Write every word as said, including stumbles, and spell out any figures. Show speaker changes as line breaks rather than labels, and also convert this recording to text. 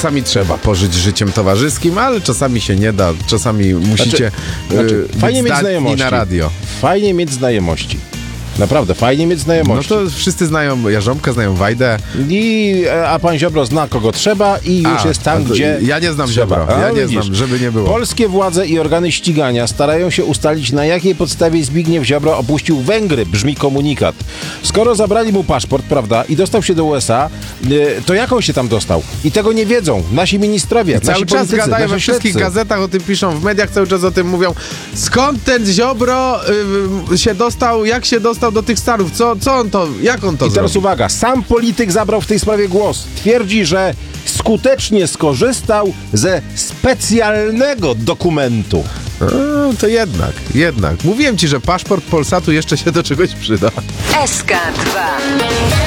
czasami trzeba pożyć życiem towarzyskim, ale czasami się nie da, czasami musicie
Znaczy, znaczy,
yy,
fajnie
być
mieć
zdatni
znajomości.
na radio.
Fajnie mieć znajomości. Naprawdę, fajnie mieć
No
znajomości.
to wszyscy znają Jarząbka, znają Wajdę.
I, a pan Ziobro zna kogo trzeba i już
A,
jest tam,
a to
gdzie
ja nie znam
trzeba.
Ziobro,
A,
ja nie
widzisz.
znam, żeby nie było.
Polskie władze i organy ścigania starają się ustalić, na jakiej podstawie Zbigniew Ziobro opuścił Węgry, brzmi komunikat. Skoro zabrali mu paszport, prawda, i dostał się do U S A, y, to jak on się tam dostał? I tego nie wiedzą nasi ministrowie,
Cały
nasi
czas
politycy,
gadają we
nasi
wszystkich
śledcy.
gazetach, o tym piszą, w mediach cały czas o tym mówią. Skąd ten Ziobro y, się dostał, jak się dostał do tych Stanów? Co, co on to, jak on to
I teraz
zrobił?
uwaga, sam polityk zabrał w tej sprawie głos. Twierdzi, że skutecznie skorzystał ze specjalnego dokumentu.
A, to jednak, jednak. Mówiłem ci, że paszport Polsatu jeszcze się do czegoś przyda.
S K dwa.